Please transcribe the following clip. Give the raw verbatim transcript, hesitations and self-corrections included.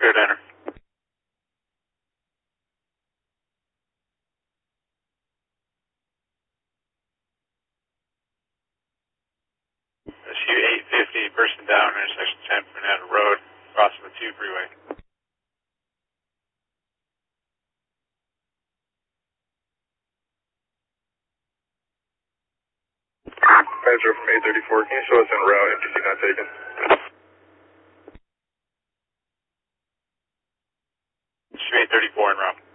clear to enter. S U eight fifty, person down, intersection ten Fernando Road, crossing the two freeway. Passenger from eight thirty-four, can you show us en route, M T C not taken? S U eight thirty-four en route.